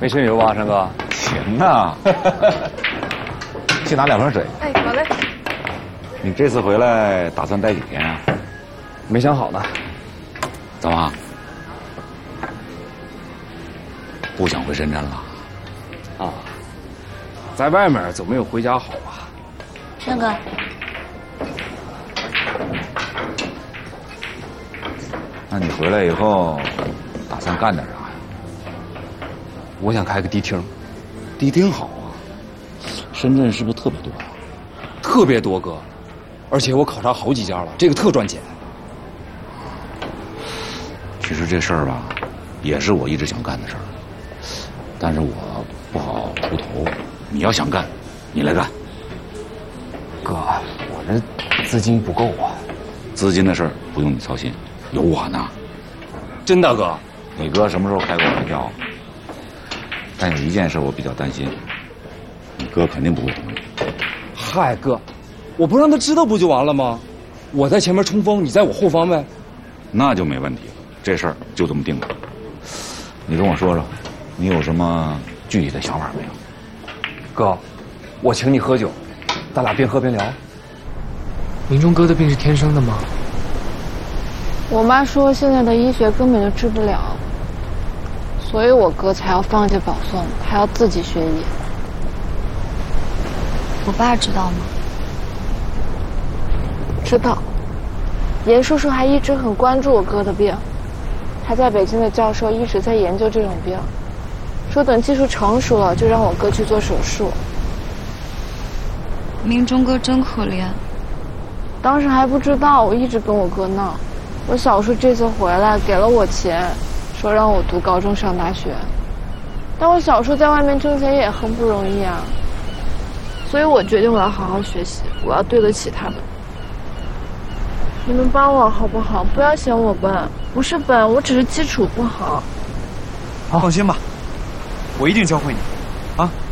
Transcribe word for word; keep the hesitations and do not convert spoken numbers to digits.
没吃牛吧，山哥？ 行啊。去拿两瓶水。 哎，好嘞。 你这次回来打算待几天啊？ 没想好呢。 怎么？不想回深圳了？ 啊，在外面总没有回家好吧？ 山哥。 那你回来以后打算干点啥呀？ 我想开个迪厅。 迪厅好啊，深圳是不是特别多呀？ 特别多哥，而且我考察好几家了，这个特赚钱。 其实这事儿吧，也是我一直想干的事儿，但是我不好出头。你要想干，你来干。 哥，我这资金不够啊。 资金的事儿不用你操心，有我呢。 真的哥？ 你哥什么时候开过玩笑？但有一件事我比较担心，你哥肯定不会同意。 嗨哥，我不让他知道不就完了吗？我在前面冲锋，你在我后方呗。 那就没问题了，这事儿就这么定了。你跟我说说，你有什么具体的想法没有？ 哥，我请你喝酒，咱俩边喝边聊。 明忠哥的病是天生的吗？ 我妈说现在的医学根本就治不了，所以我哥才要放弃保送，还要自己学医。 我爸知道吗？ 知道。严叔叔还一直很关注我哥的病，他在北京的教授一直在研究这种病，说等技术成熟了就让我哥去做手术。 明忠哥真可怜。 当时还不知道，我一直跟我哥闹。我小叔这次回来给了我钱，说让我读高中上大学，但我小叔在外面挣钱也很不容易啊，所以我决定我要好好学习，我要对得起他们。你们帮我好不好？不要嫌我笨，不是笨，我只是基础不好。 放心吧，我一定教会你，啊。